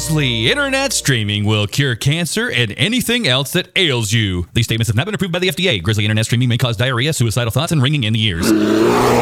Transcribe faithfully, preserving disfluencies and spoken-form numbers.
Grizzly Internet streaming will cure cancer and anything else that ails you. These statements have not been approved by the F D A. Grizzly Internet streaming may cause diarrhea, suicidal thoughts, and ringing in the ears.